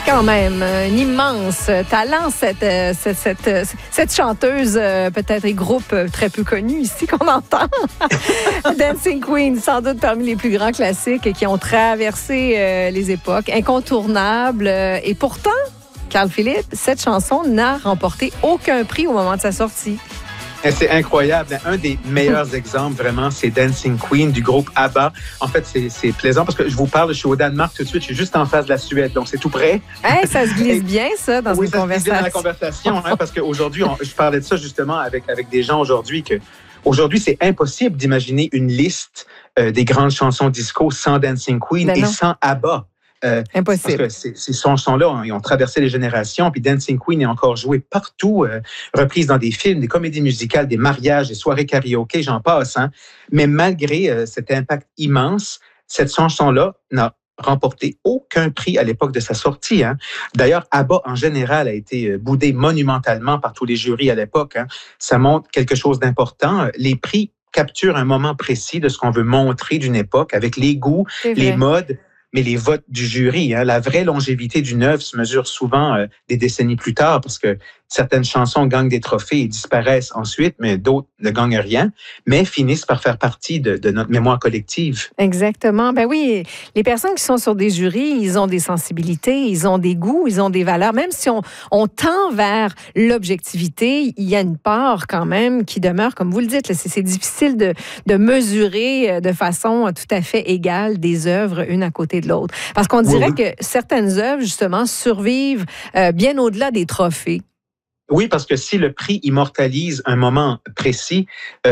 Quand même, un immense talent, cette chanteuse, peut-être et groupe très peu connu ici qu'on entend. Dancing Queen, sans doute parmi les plus grands classiques qui ont traversé les époques, incontournable. Et pourtant, Carl Philippe, cette chanson n'a remporté aucun prix au moment de sa sortie. C'est incroyable. Un des meilleurs exemples, vraiment, c'est Dancing Queen du groupe ABBA. En fait, c'est plaisant parce que je vous parle, je suis au Danemark tout de suite, je suis juste en face de la Suède, donc c'est tout près. Hey, ça se glisse bien, ça, dans une conversation. Oui, ça se glisse bien dans la conversation, parce qu'aujourd'hui, je parlais de ça justement avec des gens aujourd'hui, que aujourd'hui, c'est impossible d'imaginer une liste des grandes chansons disco sans Dancing Queen et sans ABBA. Impossible. Parce que ces chansons-là, ils ont traversé les générations, puis Dancing Queen est encore joué partout, reprise dans des films, des comédies musicales, des mariages, des soirées karaoké, j'en passe. Hein. Mais malgré cet impact immense, cette chanson-là n'a remporté aucun prix à l'époque de sa sortie. Hein. D'ailleurs, ABBA, en général, a été boudé monumentalement par tous les jurys à l'époque. Hein. Ça montre quelque chose d'important. Les prix capturent un moment précis de ce qu'on veut montrer d'une époque, avec les goûts, les modes, mais les votes du jury. Hein. La vraie longévité d'une œuvre se mesure souvent des décennies plus tard parce que certaines chansons gagnent des trophées et disparaissent ensuite, mais d'autres ne gagnent rien, mais finissent par faire partie de notre mémoire collective. Exactement. Ben oui, les personnes qui sont sur des jurys, ils ont des sensibilités, ils ont des goûts, ils ont des valeurs. Même si on tend vers l'objectivité, il y a une part quand même qui demeure, comme vous le dites, c'est difficile de mesurer de façon tout à fait égale des œuvres une à côté de l'autre. Parce qu'on dirait que certaines œuvres, justement, survivent bien au-delà des trophées. Oui, parce que si le prix immortalise un moment précis,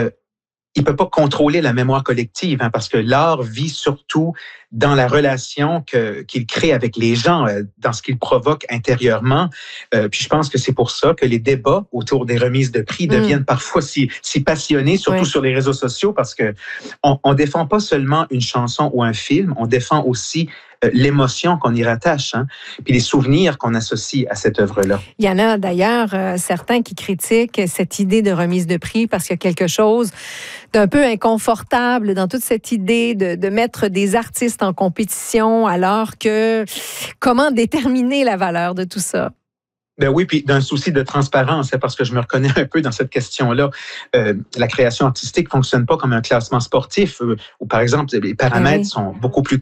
il peut pas contrôler la mémoire collective, hein, parce que l'art vit surtout dans la relation qu'il crée avec les gens, dans ce qu'il provoque intérieurement. Puis je pense que c'est pour ça que les débats autour des remises de prix deviennent parfois si passionnés, surtout sur les réseaux sociaux, parce que on défend pas seulement une chanson ou un film, on défend aussi l'émotion qu'on y rattache, hein, puis les souvenirs qu'on associe à cette œuvre-là. Il y en a d'ailleurs certains qui critiquent cette idée de remise de prix parce qu'il y a quelque chose d'un peu inconfortable dans toute cette idée de mettre des artistes en compétition, alors que comment déterminer la valeur de tout ça? Ben oui, puis d'un souci de transparence, parce que je me reconnais un peu dans cette question-là. La création artistique fonctionne pas comme un classement sportif où, par exemple, les paramètres sont beaucoup plus